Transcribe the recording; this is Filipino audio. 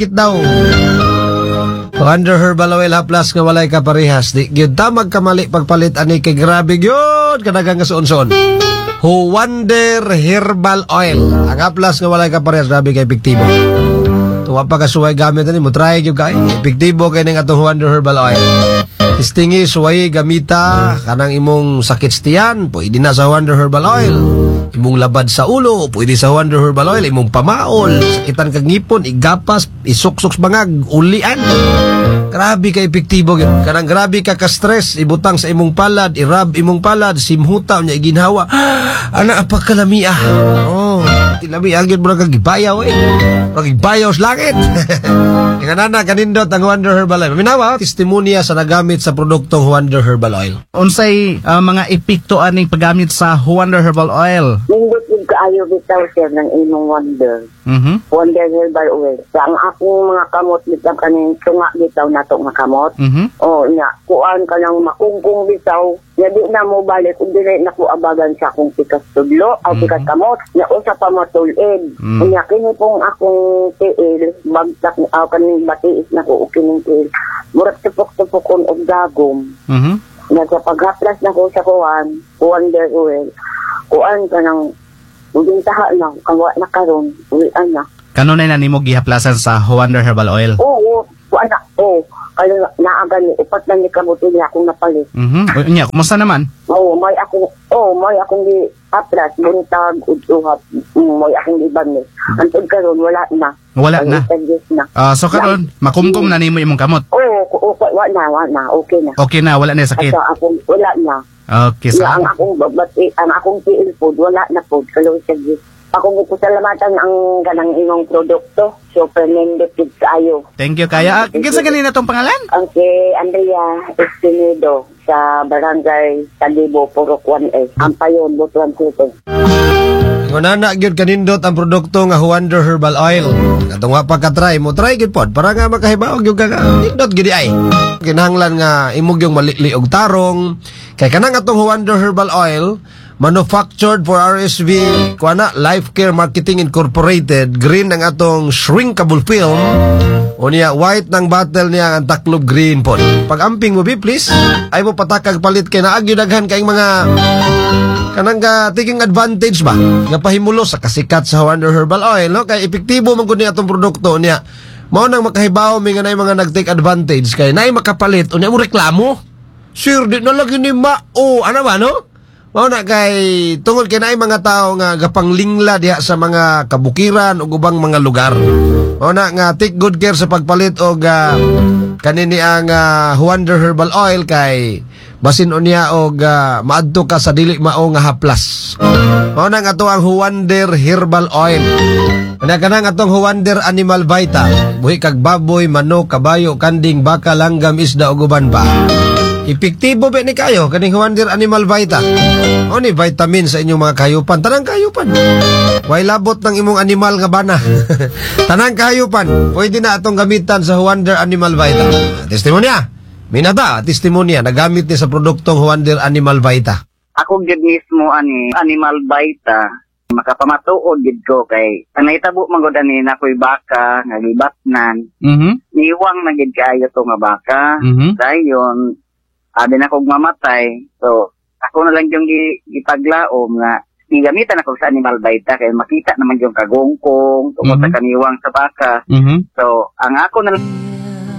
market daw. Wonder Herbal Oil Haplas nga walay kaparehas. Di gyud ta magkamali pagpalit ani kay grabe gyud kadagang nga suon-suon. Wonder Herbal Oil. Ang haplas nga walay kaparehas grabe kay epektibo. Tuwa pa kasuway gamit ani mo try gyud kay epektibo kay ning atong Wonder Herbal Oil. Istingi suway gamita kanang imong sakit tiyan, pwede na sa Wonder Herbal Oil. Imong labad sa ulo, pwede sa Wonder Herbal Oil. Imong pamaol, sakitan kag ngipon, igapas, isuksok bangag, ulian. Grabe ka epektibo gyud. Kanang grabe ka ka-stress, ibutang sa imong palad, irab imong palad, simhuta nya iginhawa. Ana apa kalamia. Oh, tilami gyud mo kagibayaw eh. Kagibayaw sa langit. Inganana kanindot ang Wonder Herbal Oil. Minawa, testimonya sa nagamit sa produktong Wonder Herbal Oil. Unsay mga epekto aning paggamit sa Wonder Herbal Oil? Nindot yung kaayo bitaw sir ng imong Wonder. Wonder Herbal Oil. Sa ang akong mga kamot bitaw kaning tunga bitaw nato nga kamot. O nya kuan ka nang makungkung bitaw. Nya di na mo balik kung dili na ko abagan sa akong pikas tudlo o pikas kamot. Nya usa pa matulid. Nya kini pong akong tiil bagtak ni kaning batiis na ko kining tiil. Murag tupok-tupokon og dagom. Nagpaghaplas na ko sa kuwan, Wonder Oil. Kuwan ka nang uging taha lang, kawa na karon, uwian na. Kanunay na nimo gihaplasan sa Wonder Herbal Oil? Oo, kuwan na, oo. Kaya naagan ni, upat lang ni kabuti niya akong napalit. Nya, kumusta naman? Oo, may akong di-haplas, buntag, utuhap, may akong di-ban ni. Antod karon wala na. Wala na? So karon, makumkum na nimo imong kamot? Oo, wala na, okay na. Okay na, wala na sakit? Wala na. Okay, so ang akong tiil food, wala na food, kalaw sa gis. Akong ipasalamatan ang ganang imong produkto. Super nindot gid kaayo. Thank you kaya. Kinsa ganina tong pangalan? Ang si Andrea Espinido sa Barangay Talibo, Purok 1A. Ampayon, Butuan City. Ngunana gyud kanindot ang produkto nga Wonder Herbal Oil. Katong wa pa ka-try mo, try gyud pod para nga makahibaw gyud ka. Nindot gyud ay. Kinahanglan nga imong yung malili og tarong. Kay kanang atong Wonder Herbal Oil manufactured for RSV kuana Life Care Marketing Incorporated. Green ang atong shrinkable film. Unya white ng bottle niya ang taklob green pod. Pag-amping mo please, ay mo patakag palit kay naagyo daghan kaing mga kanang taking advantage ba nga pahimulo sa kasikat sa Wonder Herbal Oil, no? Kay epektibo man gud ni atong produkto niya. Mao nang makahibaw mi nga nay mga nag-take advantage kay nay makapalit unya mo reklamo. Sir, di na lagi ni mao ana ba no? Mao na kay tungod kay naay mga tao nga gapanglingla diha sa mga kabukiran ug ubang mga lugar. Mao na nga take good care sa pagpalit og kanini ang Wonder Herbal Oil kay basin unya og maadto ka sa dili mao nga haplas. Mao na nga ato ang Wonder Herbal Oil. Kanang atong Wonder Animal Vita. Buhi kag baboy, manok, kabayo, kanding, baka, langgam, isda ug uban pa. Epektibo ba ni kayo kaning Wonder Animal Vita? O ni vitamin sa inyong mga kayupan. Tanang kayupan. Way labot ng imong animal nga bana. Tanang kayupan. Pwede na atong gamitan sa Wonder Animal Vita. Testimonya. Minata, testimonya. Nagamit ni sa produktong Wonder Animal Vita. Ako gid mismo ani Animal Vita. Makapamatuod gid ko kay ang nahitabo man gud ani nakoy baka nga gibatnan. Niwang na gid kayo to nga baka. Dayon abi na kog mamatay. So ako na lang yung gipaglaom nga gamitan ako sa Animal Vita kay makita naman yung kagungkong tungod sa kaniwang sa baka. So ang ako na